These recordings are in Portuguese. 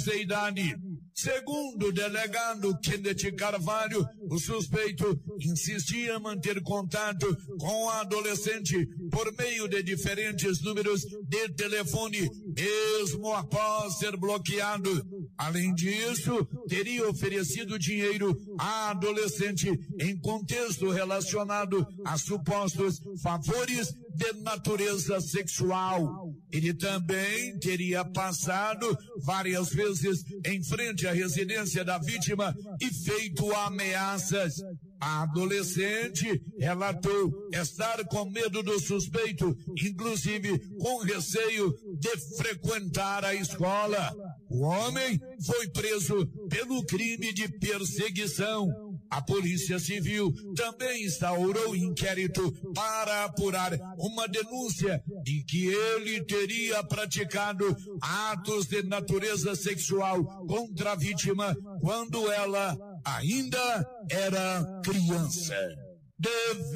de idade. Segundo o delegado Kenneth Carvalho, o suspeito insistia em manter contato com a adolescente por meio de diferentes números de telefone, mesmo após ser bloqueado. Além disso, teria oferecido dinheiro à adolescente em contexto relacionado a supostos favores de natureza sexual. Ele também teria passado várias vezes em frente à residência da vítima e feito ameaças. A adolescente relatou estar com medo do suspeito, inclusive com receio de frequentar a escola. O homem foi preso pelo crime de perseguição. A Polícia Civil também instaurou inquérito para apurar uma denúncia de que ele teria praticado atos de natureza sexual contra a vítima quando ela ainda era criança. De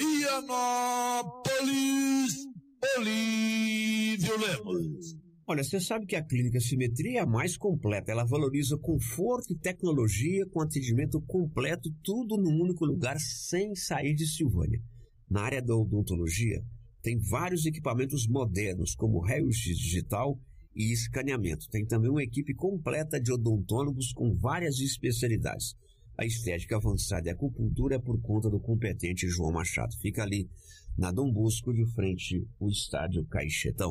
Vianópolis, Olívio Lemos. Olha, você sabe que a Clínica Simetria é a mais completa. Ela valoriza conforto e tecnologia com atendimento completo, tudo num único lugar, sem sair de Silvânia. Na área da odontologia, tem vários equipamentos modernos, como raio-x digital e escaneamento. Tem também uma equipe completa de odontólogos com várias especialidades. A estética avançada e a acupuntura é por conta do competente João Machado. Fica ali na Dom Bosco, de frente ao estádio Caixetão.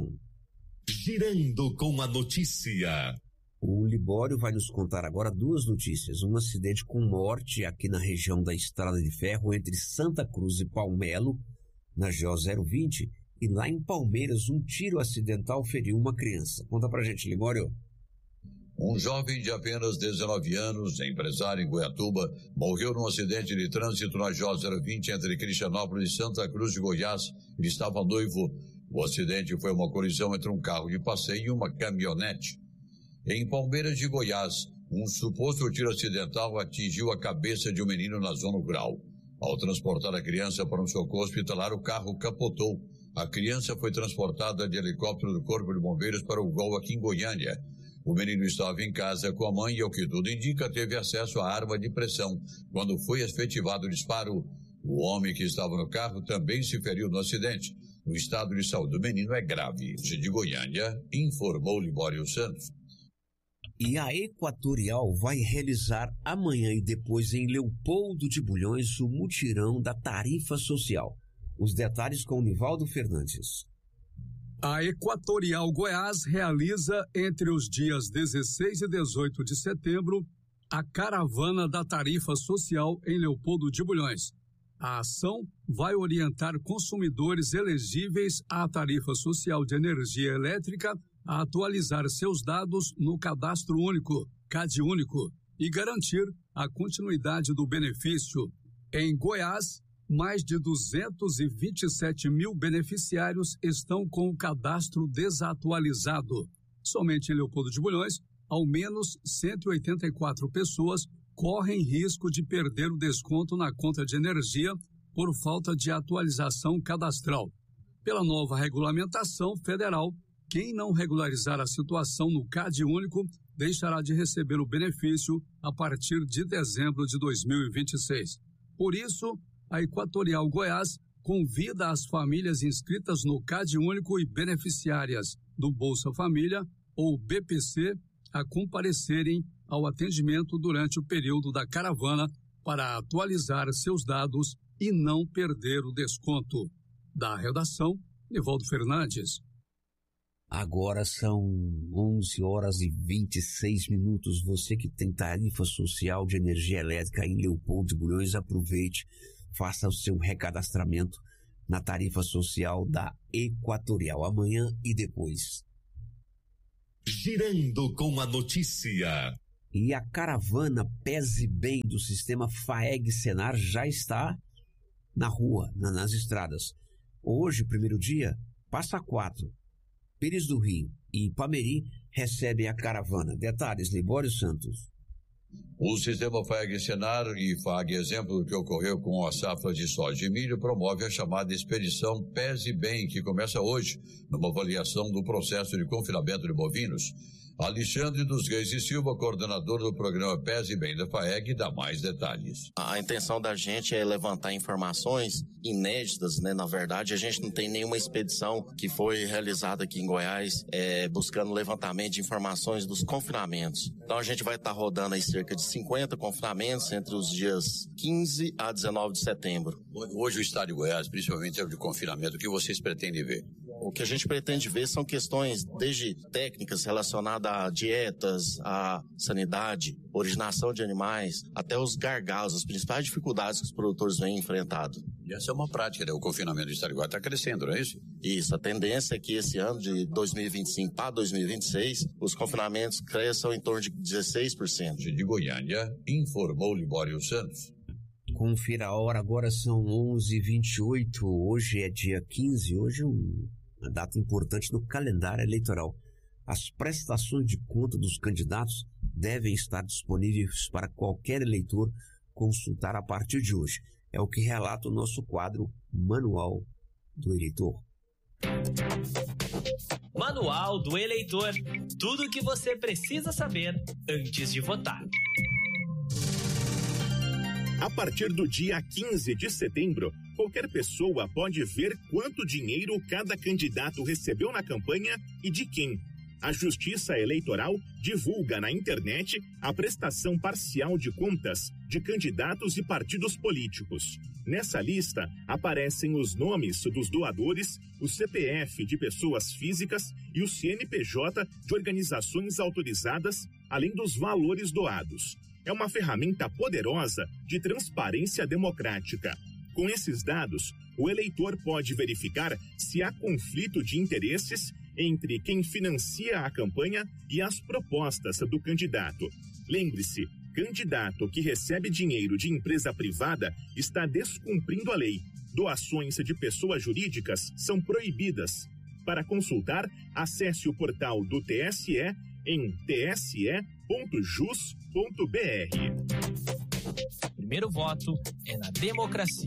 Girando com a notícia. O Libório vai nos contar agora duas notícias. Um acidente com morte aqui na região da Estrada de Ferro entre Santa Cruz e Palmelo, na GO 020, e lá em Palmeiras um tiro acidental feriu uma criança. Conta pra gente, Libório. Um jovem de apenas 19 anos, empresário em Goiatuba, morreu num acidente de trânsito na GO 020 entre Cristianópolis e Santa Cruz de Goiás. Ele estava noivo. O acidente foi uma colisão entre um carro de passeio e uma caminhonete. Em Palmeiras de Goiás, um suposto tiro acidental atingiu a cabeça de um menino na zona rural. Ao transportar a criança para um socorro hospitalar, o carro capotou. A criança foi transportada de helicóptero do Corpo de Bombeiros para o GOL aqui em Goiânia. O menino estava em casa com a mãe e, ao que tudo indica, teve acesso à arma de pressão quando foi efetivado o disparo. O homem que estava no carro também se feriu no acidente. O estado de saúde do menino é grave. De Goiânia, informou Libório Santos. E a Equatorial vai realizar amanhã e depois em Leopoldo de Bulhões o mutirão da tarifa social. Os detalhes com o Nivaldo Fernandes. A Equatorial Goiás realiza entre os dias 16 e 18 de setembro a caravana da tarifa social em Leopoldo de Bulhões. A ação vai orientar consumidores elegíveis à tarifa social de energia elétrica a atualizar seus dados no Cadastro Único, CadÚnico, e garantir a continuidade do benefício. Em Goiás, mais de 227 mil beneficiários estão com o cadastro desatualizado. Somente em Leopoldo de Bulhões, ao menos 184 pessoas correm risco de perder o desconto na conta de energia por falta de atualização cadastral. Pela nova regulamentação federal, quem não regularizar a situação no CadÚnico deixará de receber o benefício a partir de dezembro de 2026. Por isso, a Equatorial Goiás convida as famílias inscritas no CadÚnico e beneficiárias do Bolsa Família ou BPC a comparecerem ao atendimento durante o período da caravana para atualizar seus dados e não perder o desconto. Da redação, Nivaldo Fernandes. Agora são 11 horas e 26 minutos. Você que tem tarifa social de energia elétrica em Leopoldo de Bulhões, aproveite, faça o seu recadastramento na tarifa social da Equatorial amanhã e depois. Girando com a notícia. E a caravana Pese Bem do sistema FAEG Senar já está na rua, nas estradas. Hoje, primeiro dia, Passa Quatro, Pires do Rio e Ipameri recebem a caravana. Detalhes, Libório Santos. O sistema FAEG Senar e FAG, exemplo do que ocorreu com a safra de soja e milho, promove a chamada expedição Pese Bem, que começa hoje, numa avaliação do processo de confinamento de bovinos. Alexandre dos Reis e Silva, coordenador do programa Pés e Bem da FAEG, dá mais detalhes. A intenção da gente é levantar informações inéditas, né? Na verdade, a gente não tem nenhuma expedição que foi realizada aqui em Goiás buscando levantamento de informações dos confinamentos. Então a gente vai estar rodando aí cerca de 50 confinamentos entre os dias 15 a 19 de setembro. Hoje o estado de Goiás, principalmente em termos de confinamento, o que vocês pretendem ver? O que a gente pretende ver são questões desde técnicas relacionadas a dietas, a sanidade, originação de animais, até os gargalos, as principais dificuldades que os produtores vêm enfrentando. E essa é uma prática, né? O confinamento do estado de Goiás está crescendo, não é isso? Isso, a tendência é que esse ano de 2025 para 2026, os confinamentos cresçam em torno de 16%. De Goiânia, informou Libório Santos. Confira a hora, agora são 11h28, hoje é dia 15, hoje é uma data importante no calendário eleitoral. As prestações de conta dos candidatos devem estar disponíveis para qualquer eleitor consultar a partir de hoje. É o que relata o nosso quadro Manual do Eleitor. Manual do Eleitor. Tudo o que você precisa saber antes de votar. A partir do dia 15 de setembro, qualquer pessoa pode ver quanto dinheiro cada candidato recebeu na campanha e de quem. A Justiça Eleitoral divulga na internet a prestação parcial de contas de candidatos e partidos políticos. Nessa lista aparecem os nomes dos doadores, o CPF de pessoas físicas e o CNPJ de organizações autorizadas, além dos valores doados. É uma ferramenta poderosa de transparência democrática. Com esses dados, o eleitor pode verificar se há conflito de interesses entre quem financia a campanha e as propostas do candidato. Lembre-se, candidato que recebe dinheiro de empresa privada está descumprindo a lei. Doações de pessoas jurídicas são proibidas. Para consultar, acesse o portal do TSE em tse.jus.br. Primeiro voto é na democracia.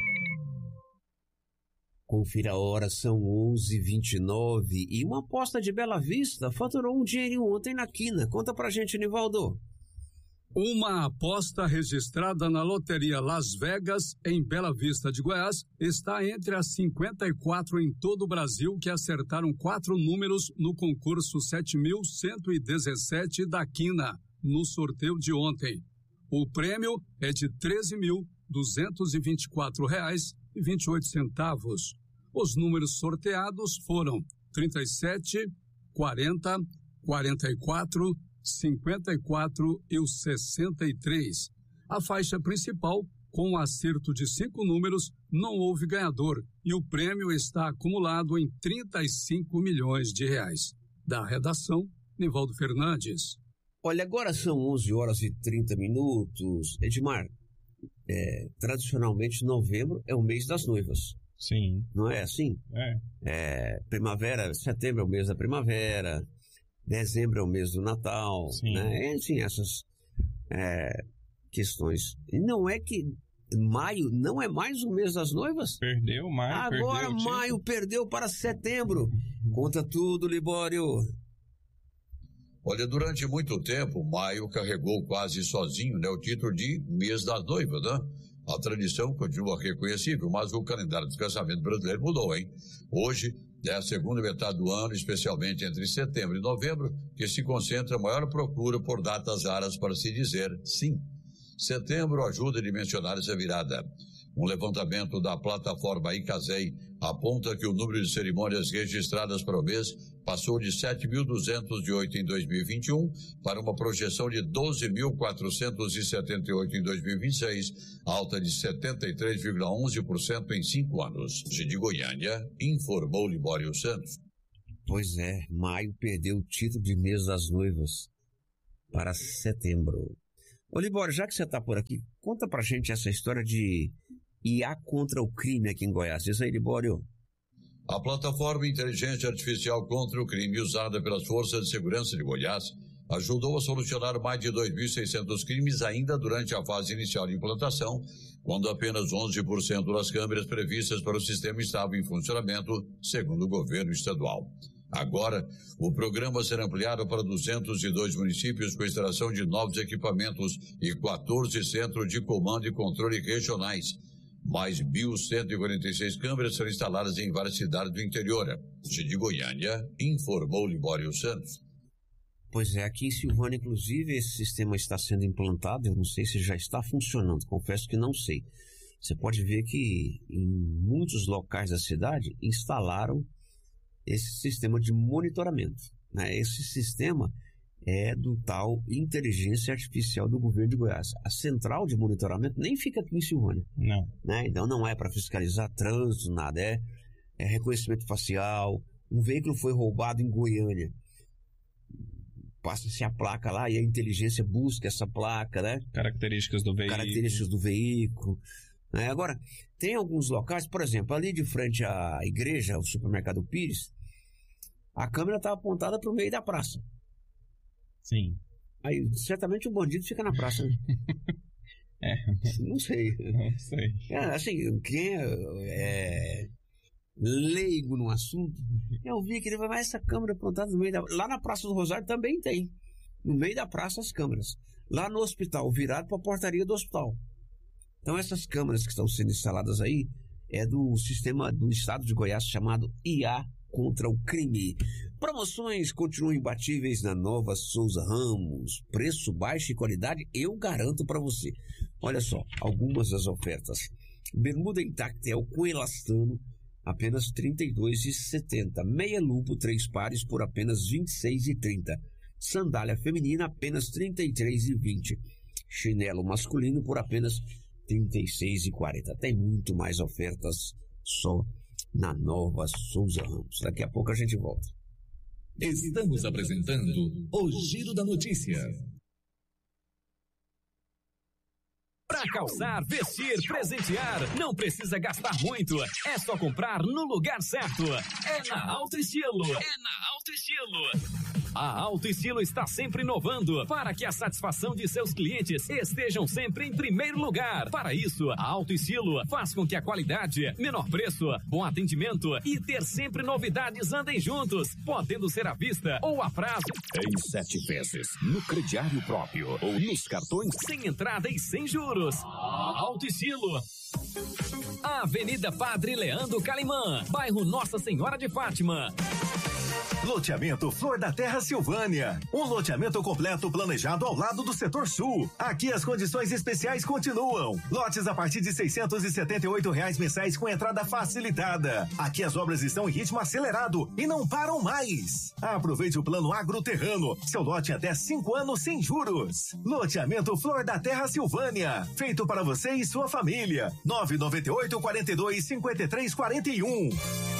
Confira a hora, são 11h29 e uma aposta de Bela Vista faturou um dinheirinho ontem na quina. Conta pra gente, Nivaldo. Uma aposta registrada na Loteria Las Vegas, em Bela Vista de Goiás, está entre as 54 em todo o Brasil que acertaram 4 números no concurso 7.117 da quina, no sorteio de ontem. O prêmio é de R$ 13.224,28. Os números sorteados foram 37, 40, 44, 54 e o 63. A faixa principal, com um acerto de 5 números, não houve ganhador e o prêmio está acumulado em 35 milhões de reais. Da redação, Nivaldo Fernandes. Olha, agora são 11h30. Edmar, tradicionalmente novembro é o mês das noivas. Sim. Não é assim? Primavera, setembro é o mês da primavera, dezembro é o mês do Natal, né? Enfim, essas questões. E não é que maio não é mais o mês das noivas? Perdeu maio. Agora maio perdeu para setembro. Conta tudo, Libório. Olha, durante muito tempo, maio carregou quase sozinho, né, o título de mês das noivas, né? A tradição continua reconhecível, mas o calendário do casamento brasileiro mudou, hein? Hoje é a segunda metade do ano, especialmente entre setembro e novembro, que se concentra a maior procura por datas raras para se dizer sim. Setembro ajuda a dimensionar essa virada. Um levantamento da plataforma iCasei aponta que o número de cerimônias registradas para o mês passou de 7.208 em 2021 para uma projeção de 12.478 em 2026, alta de 73,11% em 5 anos. De Goiânia, informou Libório Santos. Pois é, maio perdeu o título de mês das noivas para setembro. Ô Libório, já que você está por aqui, conta pra gente essa história de IA contra o crime aqui em Goiás. Diz aí, Libório. A plataforma Inteligência Artificial contra o Crime, usada pelas Forças de Segurança de Goiás, ajudou a solucionar mais de 2.600 crimes ainda durante a fase inicial de implantação, quando apenas 11% das câmeras previstas para o sistema estavam em funcionamento, segundo o governo estadual. Agora, o programa será ampliado para 202 municípios com instalação de novos equipamentos e 14 centros de comando e controle regionais. Mais 1.146 câmeras serão instaladas em várias cidades do interior. De Goiânia, informou Libório Santos. Pois é, aqui em Silvânia, inclusive, esse sistema está sendo implantado. Eu não sei se já está funcionando, confesso que não sei. Você pode ver que em muitos locais da cidade instalaram esse sistema de monitoramento, né? Esse sistema é do tal inteligência artificial do governo de Goiás. A central de monitoramento nem fica aqui em Silvânia. Não. Né? Então não é para fiscalizar trânsito, nada. É reconhecimento facial. Um veículo foi roubado em Goiânia. Passa-se a placa lá e a inteligência busca essa placa, né? Características do veículo. Né? Agora, tem alguns locais, por exemplo, ali de frente à igreja, o supermercado Pires, a câmera está apontada para o meio da praça. Sim. Aí, certamente o bandido fica na praça, né? Não sei. Não sei. Assim, quem é leigo no assunto, eu vi que ele vai, mas essa câmera apontada no meio da... Lá na Praça do Rosário também tem. No meio da praça as câmeras. Lá no hospital, virado para a portaria do hospital. Então essas câmeras que estão sendo instaladas aí é do sistema do estado de Goiás chamado IA contra o crime. Promoções continuam imbatíveis na Nova Souza Ramos. Preço baixo e qualidade, eu garanto para você. Olha só, algumas das ofertas. Bermuda Intactel com elastano, apenas R$ 32,70. Meia lupo, 3 pares, por apenas R$ 26,30. Sandália feminina, apenas R$ 33,20. Chinelo masculino, por apenas R$ 36,40. Tem muito mais ofertas só na Nova Souza Ramos. Daqui a pouco a gente volta. Estamos apresentando o Giro da Notícia. Para calçar, vestir, presentear, não precisa gastar muito. É só comprar no lugar certo. É na Alto Estilo. A Alto Estilo está sempre inovando para que a satisfação de seus clientes estejam sempre em primeiro lugar. Para isso, a Alto Estilo faz com que a qualidade, menor preço, bom atendimento e ter sempre novidades andem juntos, podendo ser à vista ou a prazo. Em 7 vezes, no crediário próprio ou nos cartões. Sem entrada e sem juros. Alto Estilo. Avenida Padre Leandro Calimã, bairro Nossa Senhora de Fátima. Loteamento Flor da Terra Silvânia. Um loteamento completo planejado ao lado do setor sul. Aqui as condições especiais continuam. Lotes a partir de R$ 678 mensais com entrada facilitada. Aqui as obras estão em ritmo acelerado e não param mais. Aproveite o plano agroterrano. Seu lote até 5 anos sem juros. Loteamento Flor da Terra Silvânia. Feito para você e sua família. 998 42 53 41.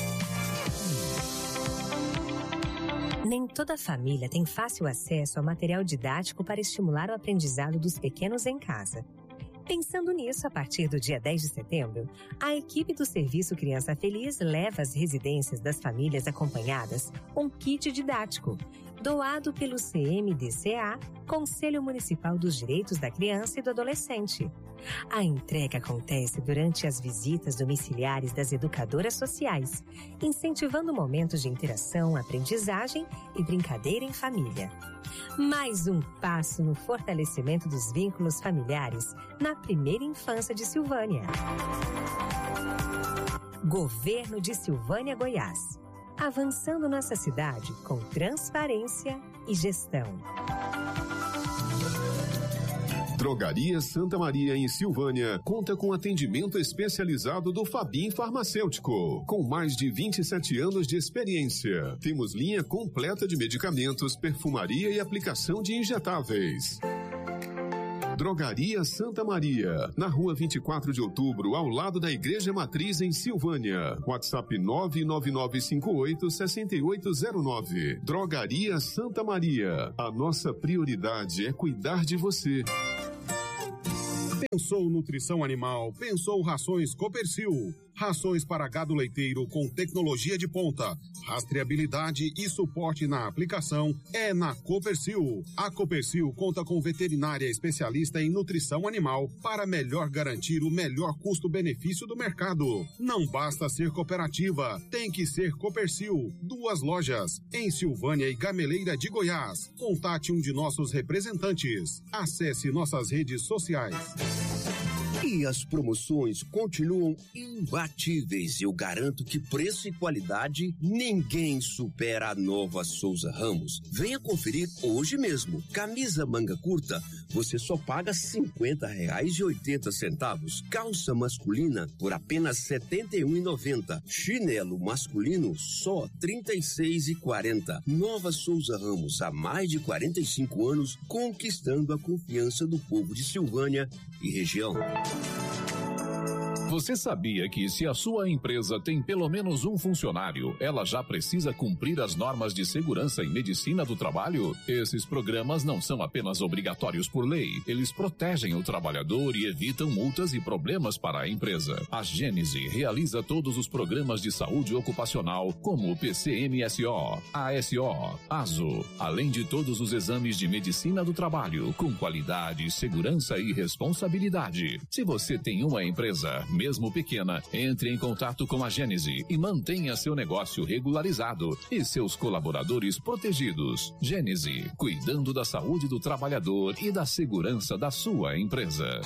Nem toda família tem fácil acesso ao material didático para estimular o aprendizado dos pequenos em casa. Pensando nisso, a partir do dia 10 de setembro, a equipe do Serviço Criança Feliz leva às residências das famílias acompanhadas um kit didático, doado pelo CMDCA, Conselho Municipal dos Direitos da Criança e do Adolescente. A entrega acontece durante as visitas domiciliares das educadoras sociais, incentivando momentos de interação, aprendizagem e brincadeira em família. Mais um passo no fortalecimento dos vínculos familiares na primeira infância de Silvânia. Governo de Silvânia, Goiás. Avançando nossa cidade com transparência e gestão. Drogaria Santa Maria, em Silvânia, conta com atendimento especializado do Fabim Farmacêutico, com mais de 27 anos de experiência. Temos linha completa de medicamentos, perfumaria e aplicação de injetáveis. Drogaria Santa Maria, na rua 24 de outubro, ao lado da Igreja Matriz, em Silvânia. WhatsApp 99958-6809. Drogaria Santa Maria. A nossa prioridade é cuidar de você. Pensou nutrição animal, pensou rações Copercil. Rações para gado leiteiro com tecnologia de ponta, rastreabilidade e suporte na aplicação é na Copercil. A Copercil conta com veterinária especialista em nutrição animal para melhor garantir o melhor custo-benefício do mercado. Não basta ser cooperativa, tem que ser Copercil. 2 lojas, em Silvânia e Gameleira de Goiás. Contate um de nossos representantes. Acesse nossas redes sociais. E as promoções continuam imbatíveis. Eu garanto que preço e qualidade ninguém supera a Nova Souza Ramos. Venha conferir hoje mesmo. Camisa manga curta, você só paga R$50,80. Calça masculina por apenas R$ 71,90. Chinelo masculino só R$ 36,40. Nova Souza Ramos, há mais de 45 anos, conquistando a confiança do povo de Silvânia e região. Você sabia que se a sua empresa tem pelo menos um funcionário, ela já precisa cumprir as normas de segurança e medicina do trabalho? Esses programas não são apenas obrigatórios por lei, eles protegem o trabalhador e evitam multas e problemas para a empresa. A Gênese realiza todos os programas de saúde ocupacional, como o PCMSO, ASO, ASO, além de todos os exames de medicina do trabalho, com qualidade, segurança e responsabilidade. Se você tem uma empresa, mesmo pequena, entre em contato com a Gênese e mantenha seu negócio regularizado e seus colaboradores protegidos. Gênese, cuidando da saúde do trabalhador e da segurança da sua empresa.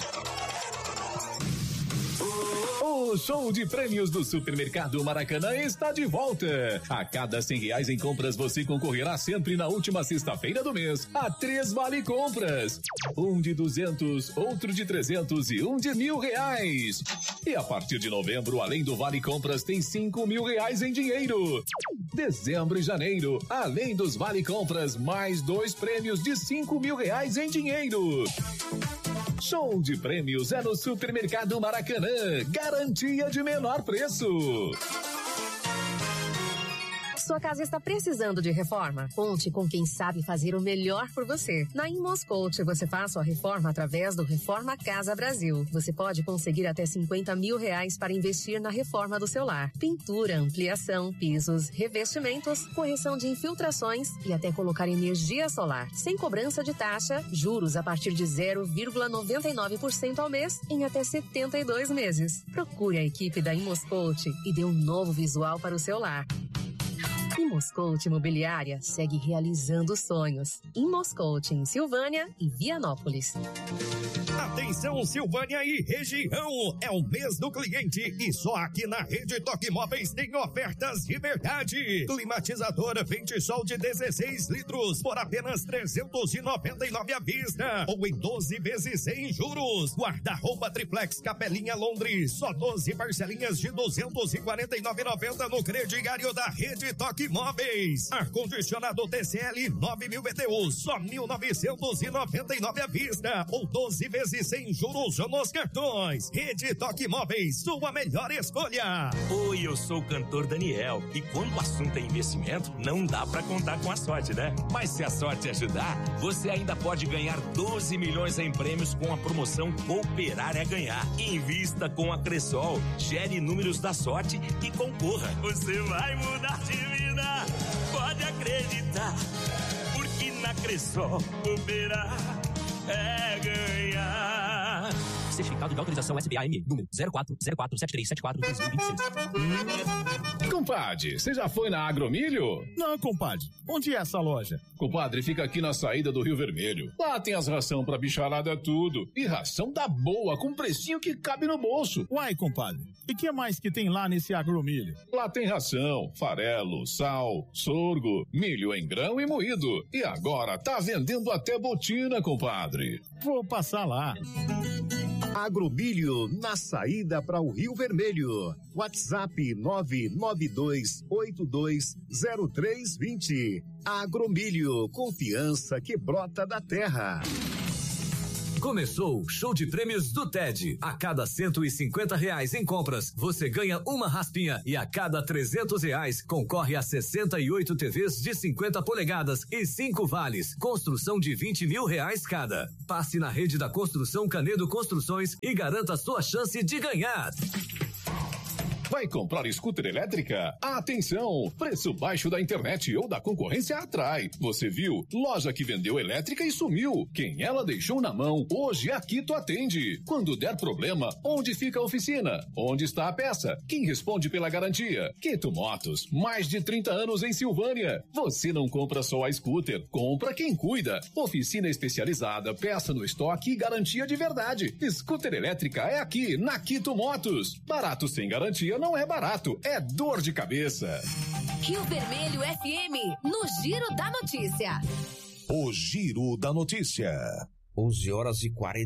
O show de prêmios do Supermercado Maracanã está de volta. A cada R$100 em compras, você concorrerá sempre na última sexta-feira do mês a 3 vale compras. Um de 200, outro de 300 e um de R$1.000. E a partir de novembro, além do vale compras, tem R$5.000 em dinheiro. Dezembro e janeiro, além dos vale compras, mais 2 prêmios de R$5.000 em dinheiro. Show de prêmios é no Supermercado Maracanã. Garantia de menor preço. Sua casa está precisando de reforma? Conte com quem sabe fazer o melhor por você. Na Imoscoach, você faz sua reforma através do Reforma Casa Brasil. Você pode conseguir até R$50.000 para investir na reforma do seu lar. Pintura, ampliação, pisos, revestimentos, correção de infiltrações e até colocar energia solar. Sem cobrança de taxa, juros a partir de 0,99% ao mês em até 72 meses. Procure a equipe da Imoscoach e dê um novo visual para o seu lar. Imoscoach Imobiliária segue realizando sonhos. Imoscoach em Silvânia e Vianópolis. Atenção Silvânia e região, é o mês do cliente e só aqui na Rede Toque Móveis tem ofertas de verdade. Climatizadora Ventisol de 16 litros por apenas R$399 à vista ou em 12 vezes sem juros. Guarda-roupa triplex Capelinha Londres, só 12 parcelinhas de R$249,90 no crediário da Rede Toque Móveis. Ar-condicionado TCL 9.000 BTU, só R$1.999 à vista ou 12 vezes sem juros nos cartões. Rede Toque Móveis, sua melhor escolha. Oi, eu sou o cantor Daniel e quando o assunto é investimento, não dá pra contar com a sorte, né? Mas se a sorte ajudar, você ainda pode ganhar 12 milhões em prêmios com a promoção Cooperar é Ganhar. Invista com a Cressol, gere números da sorte e concorra. Você vai mudar de vida, pode acreditar, porque na Cressol cooperar é ganhar. Certificado de autorização SBAM, número 04047374-2026. Compadre, você já foi na Agromilho? Não, compadre. Onde é essa loja? Compadre, fica aqui na saída do Rio Vermelho. Lá tem as ração pra bicharada tudo. E ração da boa, com precinho que cabe no bolso. Uai, compadre. E que mais que tem lá nesse Agromilho? Lá tem ração, farelo, sal, sorgo, milho em grão e moído. E agora tá vendendo até botina, compadre. Vou passar lá. Agromilho, na saída para o Rio Vermelho. WhatsApp 992820320. Agromilho, confiança que brota da terra. Começou o show de prêmios do TED. A cada R$150 em compras, você ganha uma raspinha e a cada R$300 concorre a 68 TVs de 50 polegadas e 5 vales. Construção de R$20.000 cada. Passe na rede da Construção Canedo Construções e garanta sua chance de ganhar. Vai comprar scooter elétrica? Atenção! Preço baixo da internet ou da concorrência atrai. Você viu? Loja que vendeu elétrica e sumiu. Quem ela deixou na mão, hoje a Quito atende. Quando der problema, onde fica a oficina? Onde está a peça? Quem responde pela garantia? Quito Motos, mais de 30 anos em Silvânia. Você não compra só a scooter, compra quem cuida. Oficina especializada, peça no estoque e garantia de verdade. Scooter elétrica é aqui, na Quito Motos. Barato sem garantia não é barato, é dor de cabeça. Rio Vermelho FM, no Giro da Notícia. O Giro da Notícia. 11 horas e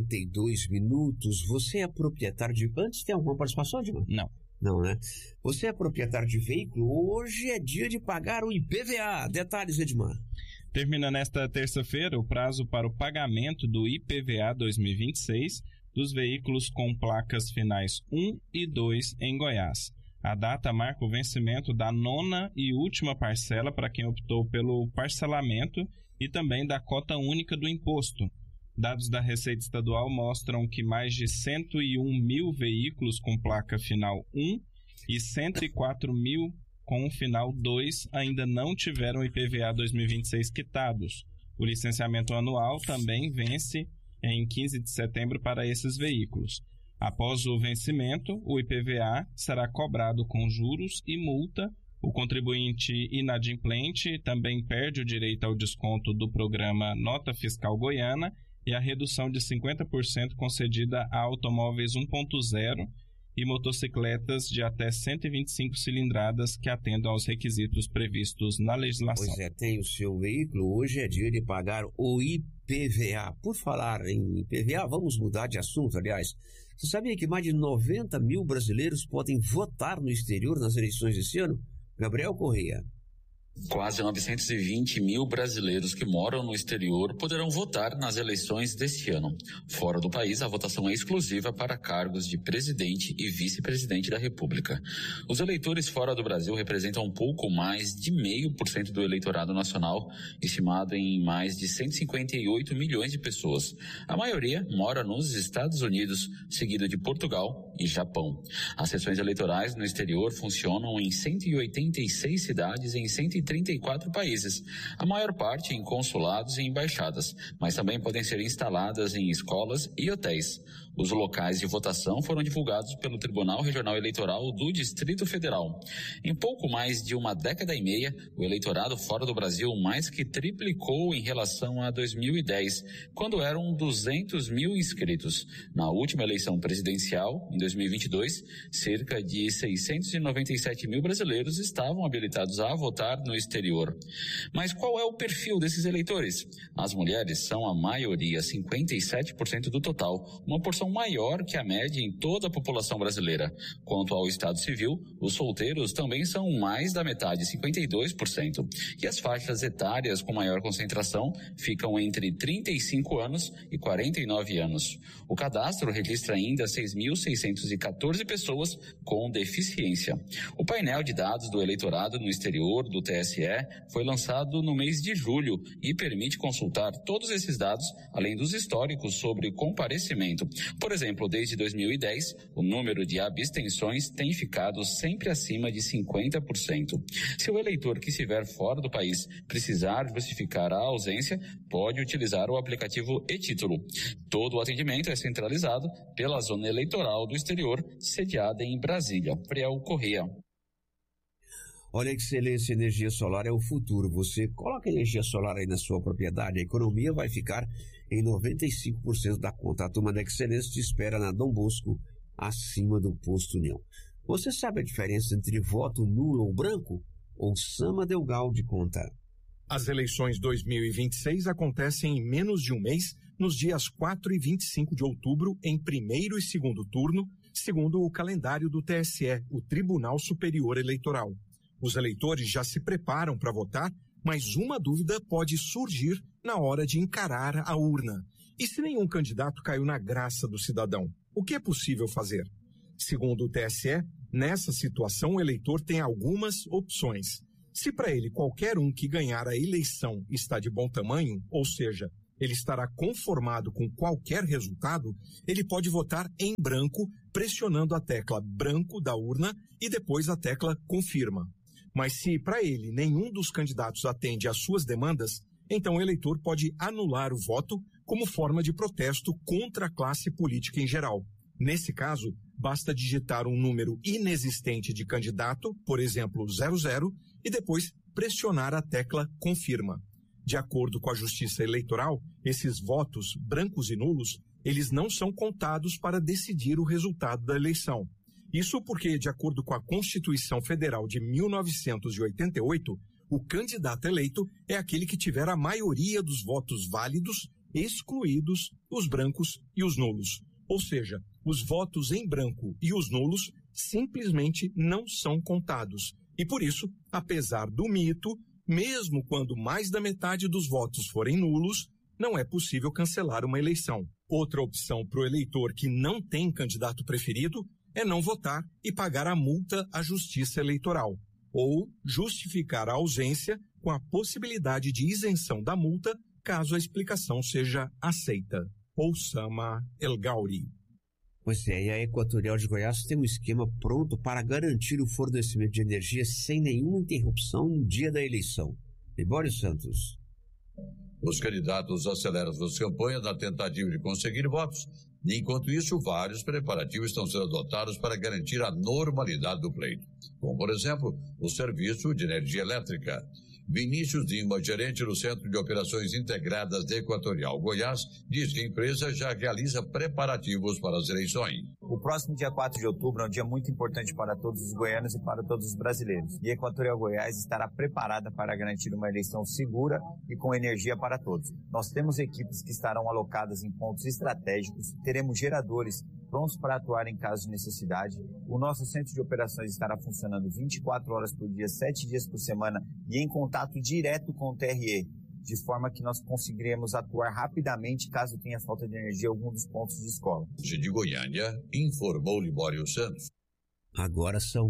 42 minutos. Você é proprietário de... Antes tem alguma participação, Dilma? Não. Não, né? Você é proprietário de veículo? Hoje é dia de pagar o IPVA. Detalhes, Edmar. Termina nesta terça-feira o prazo para o pagamento do IPVA 2026 dos veículos com placas finais 1 e 2 em Goiás. A data marca o vencimento da 9ª e última parcela para quem optou pelo parcelamento e também da cota única do imposto. Dados da Receita Estadual mostram que mais de 101 mil veículos com placa final 1 e 104 mil com o final 2 ainda não tiveram IPVA 2026 quitados. O licenciamento anual também vence em 15 de setembro para esses veículos. Após o vencimento, o IPVA será cobrado com juros e multa. O contribuinte inadimplente também perde o direito ao desconto do programa Nota Fiscal Goiana e a redução de 50% concedida a automóveis 1.0 e motocicletas de até 125 cilindradas que atendam aos requisitos previstos na legislação. Pois é, tem o seu veículo, hoje é dia de pagar o IPVA. Por falar em IPVA, vamos mudar de assunto, aliás. Você sabia que mais de 90 mil brasileiros podem votar no exterior nas eleições desse ano? Gabriel Correia. Quase 920 mil brasileiros que moram no exterior poderão votar nas eleições deste ano. Fora do país, a votação é exclusiva para cargos de presidente e vice-presidente da República. Os eleitores fora do Brasil representam um pouco mais de 0,5% do eleitorado nacional, estimado em mais de 158 milhões de pessoas. A maioria mora nos Estados Unidos, seguido de Portugal e Japão. As sessões eleitorais no exterior funcionam em 186 cidades em 134 países, a maior parte em consulados e embaixadas, mas também podem ser instaladas em escolas e hotéis. Os locais de votação foram divulgados pelo Tribunal Regional Eleitoral do Distrito Federal. Em pouco mais de uma década e meia, o eleitorado fora do Brasil mais que triplicou em relação a 2010, quando eram 200 mil inscritos. Na última eleição presidencial, em 2022, cerca de 697 mil brasileiros estavam habilitados a votar no exterior. Mas qual é o perfil desses eleitores? As mulheres são a maioria, 57% do total, uma porção maior que a média em toda a população brasileira. Quanto ao estado civil, os solteiros também são mais da metade, 52%. E as faixas etárias com maior concentração ficam entre 35 anos e 49 anos. O cadastro registra ainda 6.614 pessoas com deficiência. O painel de dados do eleitorado no exterior do TSE foi lançado no mês de julho e permite consultar todos esses dados, além dos históricos sobre comparecimento. Por exemplo, desde 2010, o número de abstenções tem ficado sempre acima de 50%. Se o eleitor que estiver fora do país precisar justificar a ausência, pode utilizar o aplicativo e-Título. Todo o atendimento é centralizado pela Zona Eleitoral do Exterior, sediada em Brasília. Gabriel Correia. Olha, Excelência, energia solar é o futuro. Você coloca energia solar aí na sua propriedade, a economia vai ficar em 95% da conta. A turma da Excelência te espera na Dom Bosco, acima do Posto União. Você sabe a diferença entre voto nulo ou branco? Ou Sama Delgal de conta? As eleições 2026 acontecem em menos de um mês, nos dias 4 e 25 de outubro, em primeiro e segundo turno, segundo o calendário do TSE, o Tribunal Superior Eleitoral. Os eleitores já se preparam para votar, mas uma dúvida pode surgir na hora de encarar a urna. E se nenhum candidato caiu na graça do cidadão? O que é possível fazer? Segundo o TSE, nessa situação o eleitor tem algumas opções. Se para ele qualquer um que ganhar a eleição está de bom tamanho, ou seja, ele estará conformado com qualquer resultado, ele pode votar em branco pressionando a tecla branco da urna e depois a tecla confirma. Mas se para ele nenhum dos candidatos atende às suas demandas, então o eleitor pode anular o voto como forma de protesto contra a classe política em geral. Nesse caso, basta digitar um número inexistente de candidato, por exemplo, 00, e depois pressionar a tecla confirma. De acordo com a Justiça Eleitoral, esses votos, brancos e nulos, eles não são contados para decidir o resultado da eleição. Isso porque, de acordo com a Constituição Federal de 1988, o candidato eleito é aquele que tiver a maioria dos votos válidos, excluídos os brancos e os nulos. Ou seja, os votos em branco e os nulos simplesmente não são contados. E por isso, apesar do mito, mesmo quando mais da metade dos votos forem nulos, não é possível cancelar uma eleição. Outra opção para o eleitor que não tem candidato preferido é não votar e pagar a multa à Justiça Eleitoral, ou justificar a ausência com a possibilidade de isenção da multa caso a explicação seja aceita. Oussama El Gauri. Pois é, e a Equatorial de Goiás tem um esquema pronto para garantir o fornecimento de energia sem nenhuma interrupção no dia da eleição. Libório Santos. Os candidatos aceleram suas campanhas na tentativa de conseguir votos. Enquanto isso, vários preparativos estão sendo adotados para garantir a normalidade do pleito, como, por exemplo, o serviço de energia elétrica. Vinícius Lima, gerente do Centro de Operações Integradas da Equatorial Goiás, diz que a empresa já realiza preparativos para as eleições. O próximo dia 4 de outubro é um dia muito importante para todos os goianos e para todos os brasileiros. E a Equatorial Goiás estará preparada para garantir uma eleição segura e com energia para todos. Nós temos equipes que estarão alocadas em pontos estratégicos, teremos geradores prontos para atuar em caso de necessidade. O nosso centro de operações estará funcionando 24 horas por dia, 7 dias por semana e em contato direto com o TRE, de forma que nós conseguiremos atuar rapidamente caso tenha falta de energia em algum dos pontos de escola. De Goiânia, informou Libório Santos. Agora são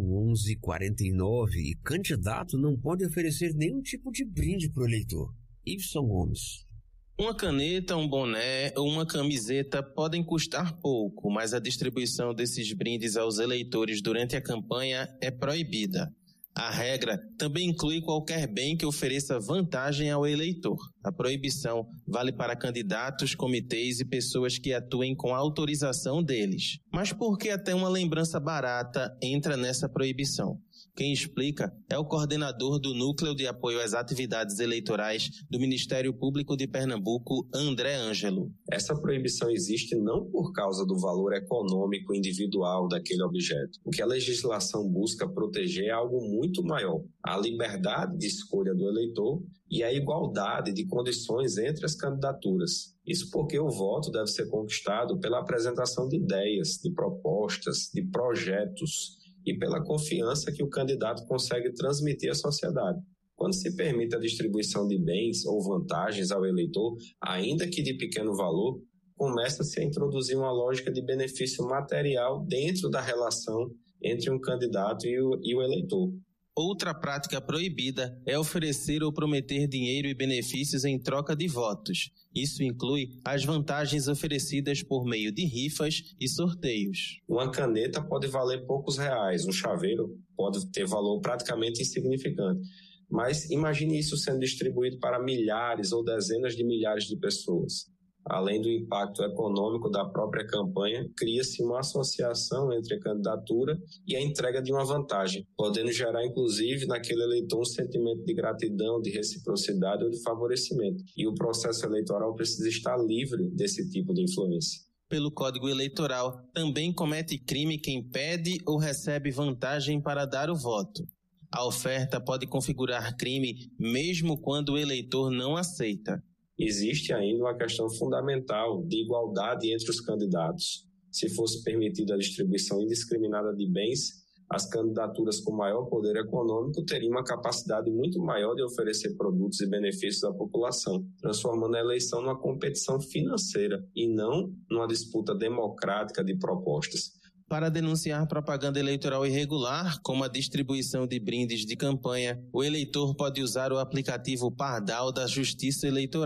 11h49 e candidato não pode oferecer nenhum tipo de brinde para o eleitor. Ibson Gomes. Uma caneta, um boné ou uma camiseta podem custar pouco, mas a distribuição desses brindes aos eleitores durante a campanha é proibida. A regra também inclui qualquer bem que ofereça vantagem ao eleitor. A proibição vale para candidatos, comitês e pessoas que atuem com a autorização deles. Mas por que até uma lembrança barata entra nessa proibição? Quem explica é o coordenador do Núcleo de Apoio às Atividades Eleitorais do Ministério Público de Pernambuco, André Ângelo. Essa proibição existe não por causa do valor econômico individual daquele objeto. O que a legislação busca proteger é algo muito maior: a liberdade de escolha do eleitor e a igualdade de condições entre as candidaturas. Isso porque o voto deve ser conquistado pela apresentação de ideias, de propostas, de projetos, e pela confiança que o candidato consegue transmitir à sociedade. Quando se permite a distribuição de bens ou vantagens ao eleitor, ainda que de pequeno valor, começa-se a introduzir uma lógica de benefício material dentro da relação entre um candidato e o eleitor. Outra prática proibida é oferecer ou prometer dinheiro e benefícios em troca de votos. Isso inclui as vantagens oferecidas por meio de rifas e sorteios. Uma caneta pode valer poucos reais, um chaveiro pode ter valor praticamente insignificante. Mas imagine isso sendo distribuído para milhares ou dezenas de milhares de pessoas. Além do impacto econômico da própria campanha, cria-se uma associação entre a candidatura e a entrega de uma vantagem, podendo gerar, inclusive, naquele eleitor um sentimento de gratidão, de reciprocidade ou de favorecimento. E o processo eleitoral precisa estar livre desse tipo de influência. Pelo Código Eleitoral, também comete crime quem pede ou recebe vantagem para dar o voto. A oferta pode configurar crime mesmo quando o eleitor não aceita. Existe ainda uma questão fundamental de igualdade entre os candidatos. Se fosse permitida a distribuição indiscriminada de bens, as candidaturas com maior poder econômico teriam uma capacidade muito maior de oferecer produtos e benefícios à população, transformando a eleição numa competição financeira e não numa disputa democrática de propostas. Para denunciar propaganda eleitoral irregular, como a distribuição de brindes de campanha, o eleitor pode usar o aplicativo Pardal da Justiça Eleitoral.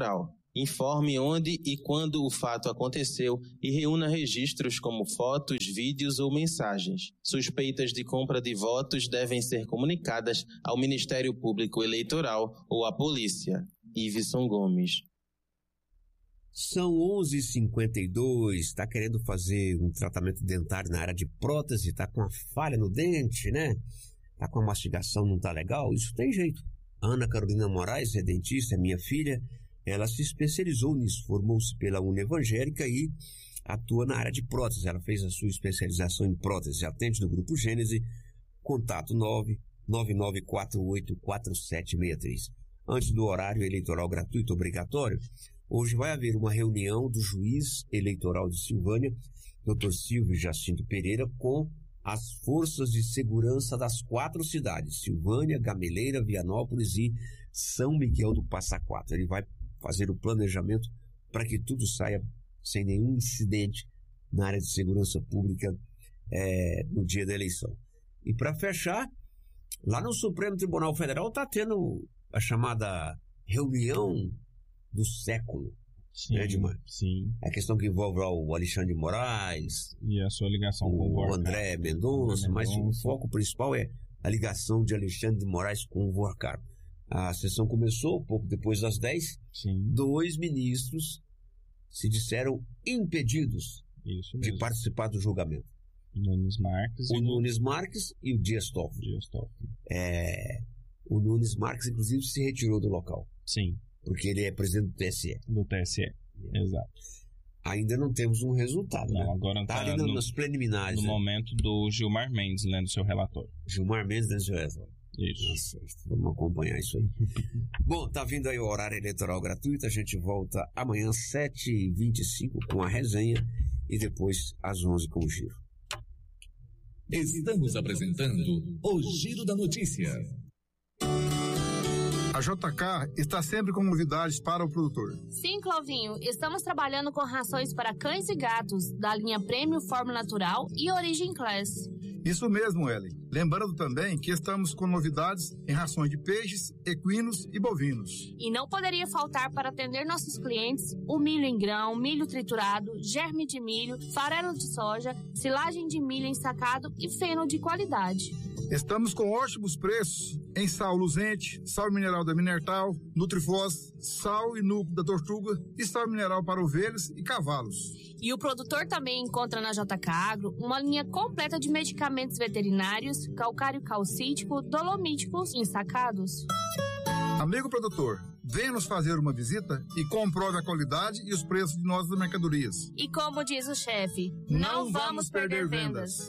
Informe onde e quando o fato aconteceu e reúna registros como fotos, vídeos ou mensagens. Suspeitas de compra de votos devem ser comunicadas ao Ministério Público Eleitoral ou à polícia. Iveson Gomes. São 11h52, está querendo fazer um tratamento dentário na área de prótese, está com uma falha no dente, né? Está com a mastigação, não está legal? Isso tem jeito. Ana Carolina Moraes é dentista, é minha filha. Ela se especializou nisso, formou-se pela Unevangélica e atua na área de prótese. Ela fez a sua especialização em prótese, atende no Grupo Gênese, contato 999484763. Antes do horário eleitoral gratuito obrigatório, hoje vai haver uma reunião do juiz eleitoral de Silvânia, Dr. Silvio Jacinto Pereira, com as forças de segurança das 4 cidades, Silvânia, Gameleira, Vianópolis e São Miguel do Passa Quatro. Ele vai fazer o planejamento para que tudo saia sem nenhum incidente na área de segurança pública no dia da eleição. E para fechar, lá no Supremo Tribunal Federal está tendo a chamada reunião do século. Sim, né, Edmar? Sim. A questão que envolve o Alexandre de Moraes e a sua ligação com o André Mendonça, mas o foco principal é a ligação de Alexandre de Moraes com o Vorcar. A sessão começou pouco depois das 10. Sim. 2 ministros se disseram impedidos de participar do julgamento. Nunes Marques e o Dias Toffoli. O Nunes Marques, inclusive, se retirou do local. Sim. Porque ele é presidente do TSE. Exato. Ainda não temos um resultado, não, né? Agora está ali nos preliminares. No momento do Gilmar Mendes lendo seu relatório. Gilmar Mendes lendo seu relatório. Isso. Nossa, vamos acompanhar isso aí. Bom, tá vindo aí o horário eleitoral gratuito. A gente volta amanhã, 7h25, com a resenha e depois às 11 com o giro. Estamos apresentando o Giro da Notícia. A JK está sempre com novidades para o produtor. Sim, Clovinho, estamos trabalhando com rações para cães e gatos, da linha Premium Fórmula Natural e Origin Class. Isso mesmo, Ellen. Lembrando também que estamos com novidades em rações de peixes, equinos e bovinos. E não poderia faltar para atender nossos clientes o milho em grão, milho triturado, germe de milho, farelo de soja, silagem de milho ensacado e feno de qualidade. Estamos com ótimos preços em sal luzente, sal mineral da Minertal, Nutrifós, sal e núcleo da Tortuga e sal mineral para ovelhas e cavalos. E o produtor também encontra na JK Agro uma linha completa de medicamentos veterinários, calcário calcítico, dolomíticos ensacados. Amigo produtor, venha nos fazer uma visita e comprove a qualidade e os preços de nossas mercadorias. E como diz o chefe, não vamos perder vendas.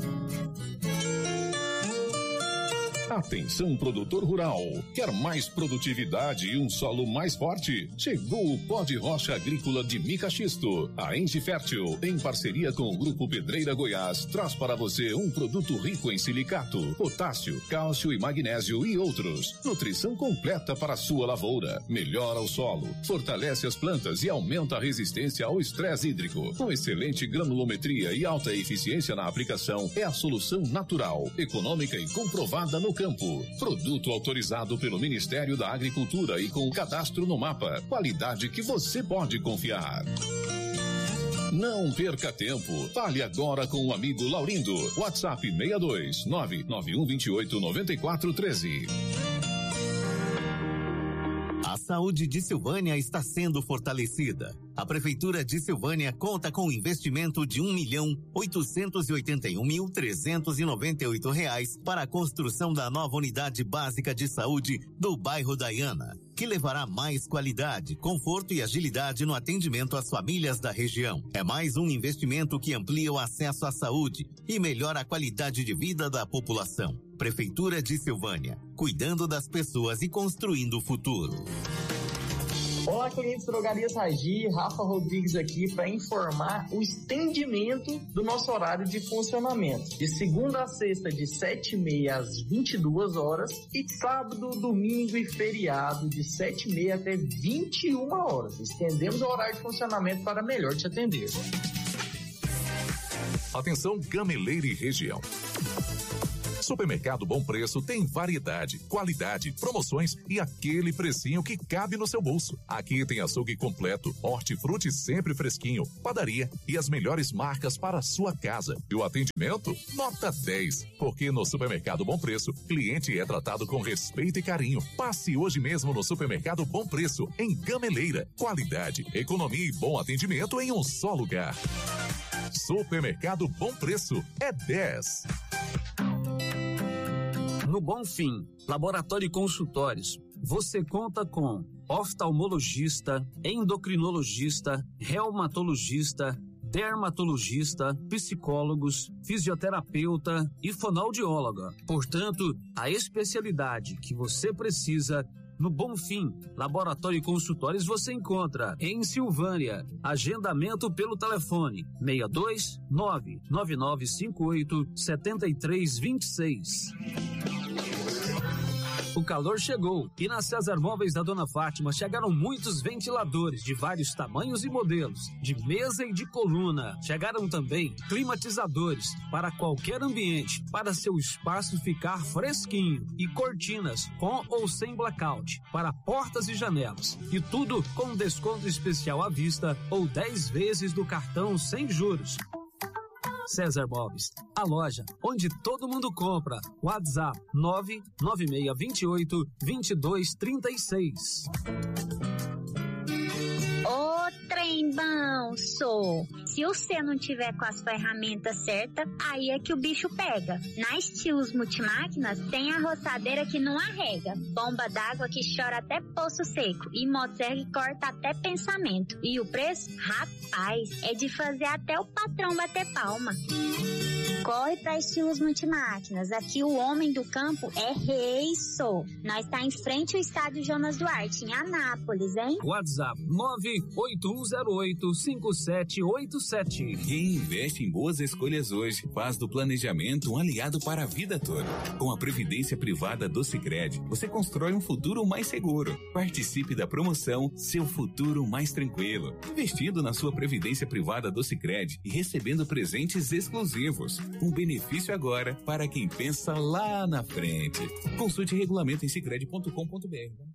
Atenção, produtor rural. Quer mais produtividade e um solo mais forte? Chegou o pó de rocha agrícola de mica xisto. A Enge Fértil, em parceria com o Grupo Pedreira Goiás, traz para você um produto rico em silicato, potássio, cálcio e magnésio e outros. Nutrição completa para a sua lavoura. Melhora o solo, fortalece as plantas e aumenta a resistência ao estresse hídrico. Com excelente granulometria e alta eficiência na aplicação, é a solução natural, econômica e comprovada no campo. Produto autorizado pelo Ministério da Agricultura e com o cadastro no mapa. Qualidade que você pode confiar. Não perca tempo. Fale agora com o amigo Laurindo. WhatsApp 62 99128 9413. A saúde de Silvânia está sendo fortalecida. A Prefeitura de Silvânia conta com um investimento de R$1.881.398 para a construção da nova unidade básica de saúde do bairro Daiana, que levará mais qualidade, conforto e agilidade no atendimento às famílias da região. É mais um investimento que amplia o acesso à saúde e melhora a qualidade de vida da população. Prefeitura de Silvânia, cuidando das pessoas e construindo o futuro. Olá, clientes Drogarias Ragi, Rafa Rodrigues aqui para informar o estendimento do nosso horário de funcionamento. De segunda a sexta, de 7h30 às 22 horas e sábado, domingo e feriado, de 7h30 até 21 horas. Estendemos o horário de funcionamento para melhor te atender. Atenção, Gameleira e região. Supermercado Bom Preço tem variedade, qualidade, promoções e aquele precinho que cabe no seu bolso. Aqui tem açougue completo, hortifruti sempre fresquinho, padaria e as melhores marcas para a sua casa. E o atendimento? Nota 10. Porque no Supermercado Bom Preço, cliente é tratado com respeito e carinho. Passe hoje mesmo no Supermercado Bom Preço, em Gameleira. Qualidade, economia e bom atendimento em um só lugar. Supermercado Bom Preço é 10. No Bonfim, Laboratório e Consultórios, você conta com oftalmologista, endocrinologista, reumatologista, dermatologista, psicólogos, fisioterapeuta e fonoaudióloga. Portanto, a especialidade que você precisa no Bonfim, Laboratório e Consultórios você encontra em Silvânia. Agendamento pelo telefone 62 99958 7326. O calor chegou e na César Móveis da Dona Fátima chegaram muitos ventiladores de vários tamanhos e modelos, de mesa e de coluna. Chegaram também climatizadores para qualquer ambiente, para seu espaço ficar fresquinho, e cortinas com ou sem blackout para portas e janelas. E tudo com desconto especial à vista ou 10 vezes do cartão sem juros. César Móveis, a loja onde todo mundo compra. WhatsApp 99628-2236. Ô, trem bom, sou. Se você não tiver com as ferramentas certas, aí é que o bicho pega. Na Estilos Multimáquinas tem a roçadeira que não arrega, bomba d'água que chora até poço seco e motosserra que corta até pensamento. E o preço? Rapaz, é de fazer até o patrão bater palma. Corre pra Estilos Multimáquinas. Aqui o homem do campo é rei, sou. Nós tá em frente ao estádio Jonas Duarte, em Anápolis, hein? WhatsApp 981085787. Quem investe em boas escolhas hoje faz do planejamento um aliado para a vida toda. Com a Previdência Privada do Sicredi, você constrói um futuro mais seguro. Participe da promoção Seu Futuro Mais Tranquilo, investindo na sua Previdência Privada do Sicredi e recebendo presentes exclusivos. Um benefício agora para quem pensa lá na frente. Consulte regulamento em sicredi.com.br.